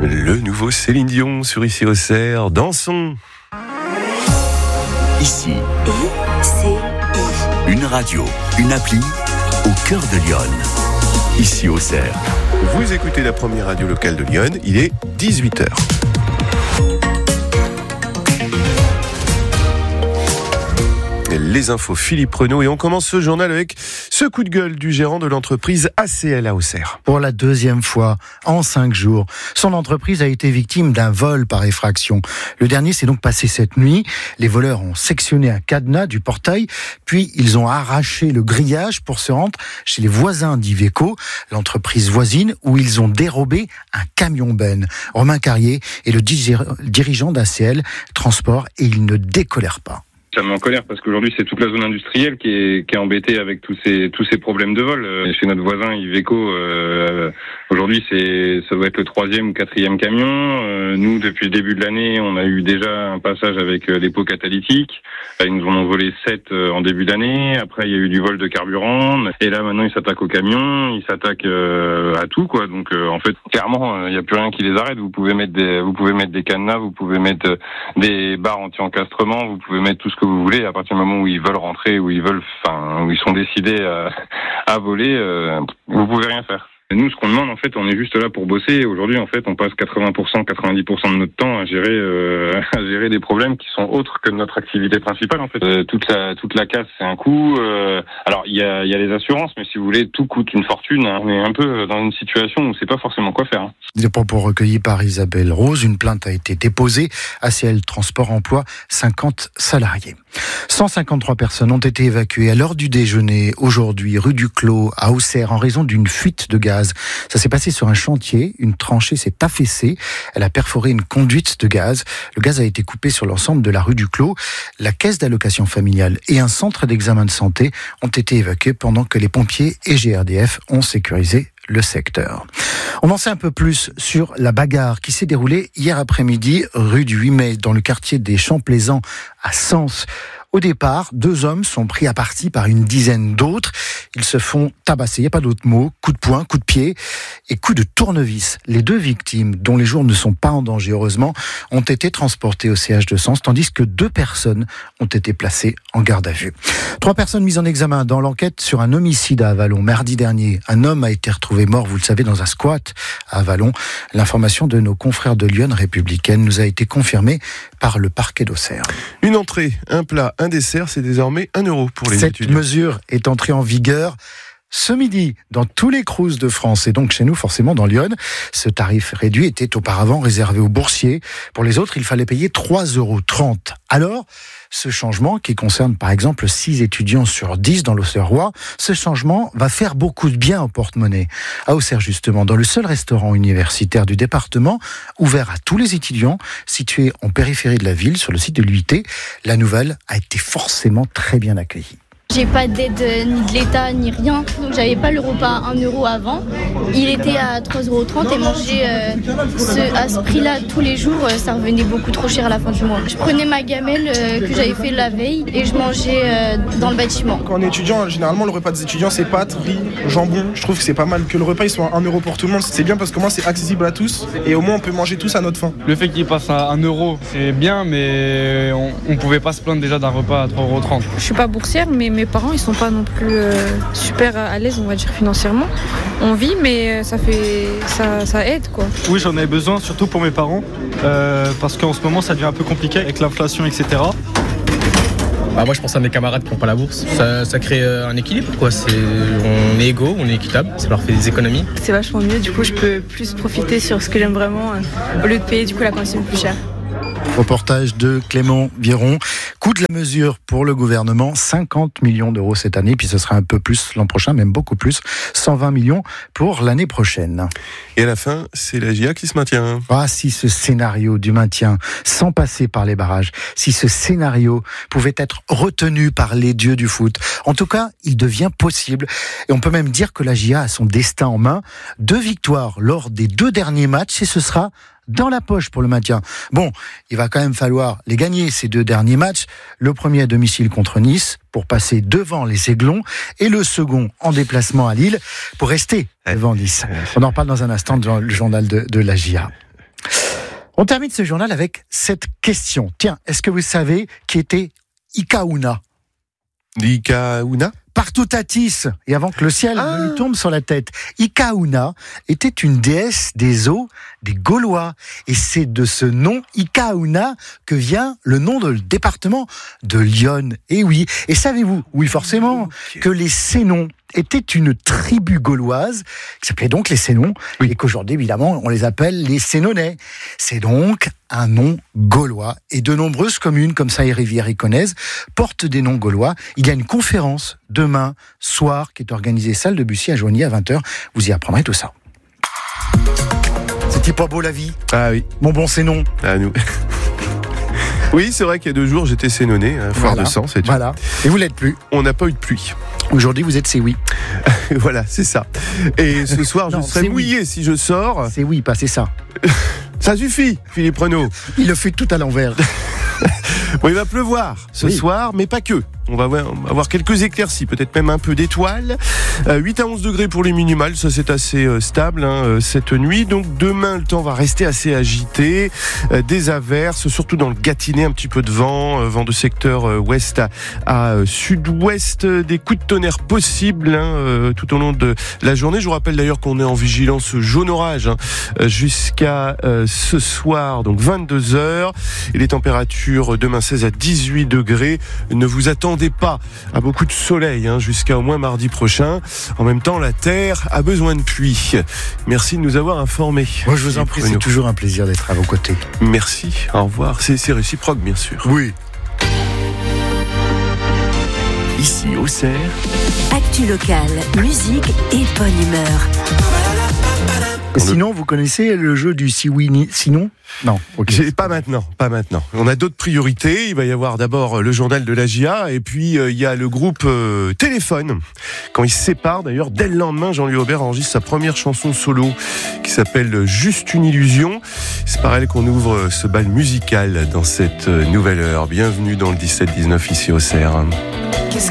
Le nouveau Céline Dion sur Ici Auxerre, dansons. Ici, une radio, une appli au cœur de Lyon. Ici Auxerre. Vous écoutez la première radio locale de Lyon, il est 18h. Les infos, Philippe Renaud, et on commence ce journal avec ce coup de gueule du gérant de l'entreprise ACL à Auxerre. Pour la deuxième fois en 5 jours, son entreprise a été victime d'un vol par effraction. Le dernier s'est donc passé cette nuit. Les voleurs ont sectionné un cadenas du portail, puis ils ont arraché le grillage pour se rendre chez les voisins d'Iveco, l'entreprise voisine, où ils ont dérobé un camion-benne. Romain Carrier est le dirigeant d'ACL Transport et il ne décolère pas. Ça me met en colère parce qu'aujourd'hui c'est toute la zone industrielle qui est embêtée avec tous ces problèmes de vol. Chez notre voisin Iveco, aujourd'hui ça doit être le 3e ou 4e camion. Nous, depuis le début de l'année, on a eu déjà un passage avec les pots catalytiques. Ils nous en ont volé 7 en début d'année. Après, il y a eu du vol de carburant. Et là, maintenant, ils s'attaquent aux camions, ils s'attaquent à tout, quoi. Donc, en fait, clairement, il n'y a plus rien qui les arrête. Vous pouvez mettre des cadenas, vous pouvez mettre des barres anti-encastrement, vous pouvez mettre tout ce que vous voulez. À partir du moment où ils veulent rentrer, où ils sont décidés à voler, vous pouvez rien faire. Nous, ce qu'on demande, en fait, on est juste là pour bosser. Aujourd'hui, en fait, on passe 80%, 90% de notre temps à gérer des problèmes qui sont autres que notre activité principale, en fait. Toute la casse, c'est un coût. Alors, il y a les assurances, mais si vous voulez, tout coûte une fortune. On est un peu dans une situation où on ne sait pas forcément quoi faire. Des propos recueillis par Isabelle Rose. Une plainte a été déposée. ACL Transport emploie 50 salariés. 153 personnes ont été évacuées à l'heure du déjeuner aujourd'hui, rue du Clos, à Auxerre, en raison d'une fuite de gaz. Ça s'est passé sur un chantier, une tranchée s'est affaissée, elle a perforé une conduite de gaz. Le gaz a été coupé sur l'ensemble de la rue du Clos. La caisse d'allocation familiale et un centre d'examen de santé ont été évacués pendant que les pompiers et GRDF ont sécurisé le secteur. On en sait un peu plus sur la bagarre qui s'est déroulée hier après-midi, rue du 8 mai, dans le quartier des Champs-Plaisants à Sens. Au départ, 2 hommes sont pris à partie par une dizaine d'autres. Ils se font tabasser, il n'y a pas d'autre mot, coup de poing, coup de pied et coup de tournevis. Les 2 victimes, dont les jours ne sont pas en danger heureusement, ont été transportées au CH de Sens, tandis que 2 personnes ont été placées en garde à vue. 3 personnes mises en examen dans l'enquête sur un homicide à Avallon. Mardi dernier, un homme a été retrouvé mort, vous le savez, dans un squat à Avallon. L'information de nos confrères de Lyon Républicaine nous a été confirmée par le parquet d'Auxerre. Une entrée, un plat, un dessert, c'est désormais 1 € pour les étudiants. Cette mesure est entrée en vigueur ce midi dans tous les crous de France et donc chez nous forcément dans Lyon. Ce tarif réduit était auparavant réservé aux boursiers. Pour les autres, il fallait payer 3,30 €. Alors, ce changement qui concerne par exemple 6 étudiants sur 10 dans l'Auxerrois, ce changement va faire beaucoup de bien au porte-monnaie. À Auxerre justement, dans le seul restaurant universitaire du département, ouvert à tous les étudiants, situé en périphérie de la ville, sur le site de l'UIT, la nouvelle a été forcément très bien accueillie. J'ai pas d'aide ni de l'État ni rien, donc j'avais pas le repas à 1 € avant. Il était à 3,30 € et manger à ce prix-là tous les jours, ça revenait beaucoup trop cher à la fin du mois. Je prenais ma gamelle que j'avais fait la veille et je mangeais dans le bâtiment. Quand on est étudiant, généralement le repas des étudiants c'est pâtes, riz, jambon. Je trouve que c'est pas mal que le repas il soit à 1 € pour tout le monde. C'est bien parce que moi c'est accessible à tous et au moins on peut manger tous à notre faim. Le fait qu'il passe à 1 € c'est bien, mais on pouvait pas se plaindre déjà d'un repas à 3,30 €. Je suis pas boursière, mais mes parents ils sont pas non plus super à l'aise, on va dire, financièrement. On vit, mais ça aide quoi. Oui, j'en avais besoin, surtout pour mes parents, parce qu'en ce moment ça devient un peu compliqué avec l'inflation, etc. Moi je pense à mes camarades qui n'ont pas la bourse. Ça crée un équilibre quoi. On est égaux, on est équitable, ça leur fait des économies. C'est vachement mieux, du coup je peux plus profiter sur ce que j'aime vraiment au lieu de payer du coup la cantine plus chère. Reportage de Clément Biron. Coût de la mesure pour le gouvernement, 50 millions € cette année, puis ce sera un peu plus l'an prochain, même beaucoup plus, 120 millions pour l'année prochaine. Et à la fin, c'est la GIA qui se maintient. Si ce scénario du maintien, sans passer par les barrages, si ce scénario pouvait être retenu par les dieux du foot, en tout cas, il devient possible. Et on peut même dire que la GIA a son destin en main. 2 victoires lors des 2 derniers matchs et ce sera dans la poche pour le maintien. Bon, il va quand même falloir les gagner ces 2 derniers matchs. Le premier à domicile contre Nice pour passer devant les Aiglons et le second en déplacement à Lille pour rester devant Nice. On en reparle dans un instant dans le journal de la GIA. On termine ce journal avec cette question. Tiens, est-ce que vous savez qui était Ikauna ? Ikauna ? Partutatis, et avant que le ciel ne lui tombe sur la tête. Ikauna était une déesse des eaux des Gaulois. Et c'est de ce nom, Ikauna, que vient le nom de le département de l'Yonne. Et oui, et savez-vous, oui forcément, que les Sénons étaient une tribu gauloise, qui s'appelait donc les Sénons, et qu'aujourd'hui, évidemment, on les appelle les Sénonais. C'est donc un nom gaulois. Et de nombreuses communes, comme ça et Rivière-Iconnaise, portent des noms gaulois. Il y a une conférence demain soir qui est organisée salle de Bussy à Joigny à 20h. Vous y apprendrez tout ça. C'était pas beau la vie ? Ah oui. Mon bon Sénon. Ah nous. Oui, c'est vrai qu'il y a 2 jours, j'étais sénonné, foire de sang, c'est tout. Voilà. Et vous l'êtes plus. On n'a pas eu de pluie. Aujourd'hui, vous êtes c'est oui. Voilà, c'est ça. Et ce soir, je serai mouillé si je sors. C'est oui, pas c'est ça. Ça suffit, Philippe Renaud. Il le fait tout à l'envers. Bon, il va pleuvoir ce soir, mais pas que. On va avoir quelques éclaircies, peut-être même un peu d'étoiles. 8 à 11 degrés pour les minimales, ça c'est assez stable cette nuit. Donc demain, le temps va rester assez agité. Des averses, surtout dans le Gâtinais, un petit peu de vent. Vent de secteur ouest à sud-ouest. Des coups de tonnerre possibles tout au long de la journée. Je vous rappelle d'ailleurs qu'on est en vigilance jaune orage jusqu'à ce soir, donc 22h. Et les températures demain 16 à 18 degrés. Ne vous attendez pas à beaucoup de soleil jusqu'à au moins mardi prochain. En même temps, la Terre a besoin de pluie. Merci de nous avoir informés. Moi, je vous en prie, c'est toujours un plaisir d'être à vos côtés. Merci, au revoir. C'est réciproque, bien sûr. Oui. Ici, Auxerre. Actu locale, musique et bonne humeur. Et sinon, vous connaissez le jeu du si oui, ni sinon ? Non. Okay. Pas maintenant. On a d'autres priorités. Il va y avoir d'abord le journal de la GIA et puis il y a le groupe Téléphone. Quand ils se séparent, d'ailleurs, dès le lendemain, Jean-Louis Aubert enregistre sa première chanson solo qui s'appelle Juste une illusion. C'est par elle qu'on ouvre ce bal musical dans cette nouvelle heure. Bienvenue dans le 17-19 ici au CERN.